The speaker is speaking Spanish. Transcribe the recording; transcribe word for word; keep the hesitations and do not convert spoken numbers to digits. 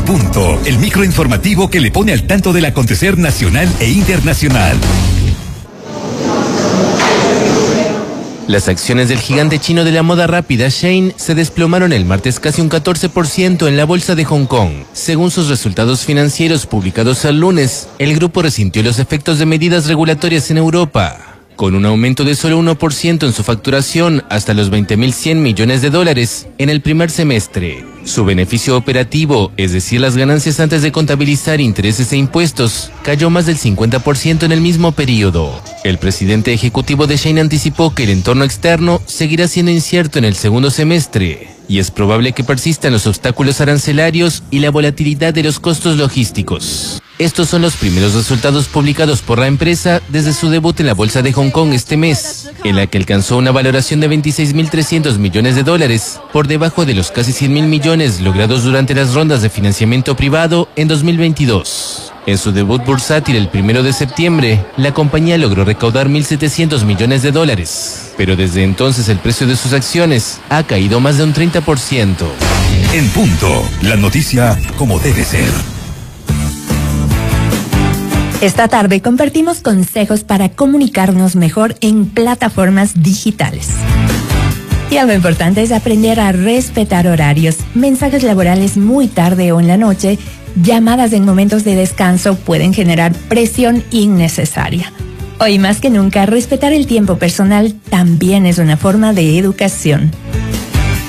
En Punto, el microinformativo que le pone al tanto del acontecer nacional e internacional. Las acciones del gigante chino de la moda rápida Shein se desplomaron el martes casi un catorce por ciento en la bolsa de Hong Kong. Según sus resultados financieros publicados el lunes, el grupo resintió los efectos de medidas regulatorias en Europa, con un aumento de solo uno por ciento en su facturación hasta los veinte mil cien millones de dólares en el primer semestre. Su beneficio operativo, es decir, las ganancias antes de contabilizar intereses e impuestos, cayó más del cincuenta por ciento en el mismo periodo. El presidente ejecutivo de Shein anticipó que el entorno externo seguirá siendo incierto en el segundo semestre, y es probable que persistan los obstáculos arancelarios y la volatilidad de los costos logísticos. Estos son los primeros resultados publicados por la empresa desde su debut en la bolsa de Hong Kong este mes, en la que alcanzó una valoración de veintiséis mil trescientos millones de dólares, por debajo de los casi cien mil millones logrados durante las rondas de financiamiento privado en dos mil veintidós. En su debut bursátil el primero de septiembre, la compañía logró recaudar mil setecientos millones de dólares, pero desde entonces el precio de sus acciones ha caído más de un treinta por ciento. En Punto, la noticia como debe ser. Esta tarde compartimos consejos para comunicarnos mejor en plataformas digitales. Y algo importante es aprender a respetar horarios, mensajes laborales muy tarde o en la noche, llamadas en momentos de descanso pueden generar presión innecesaria. Hoy más que nunca, respetar el tiempo personal también es una forma de educación.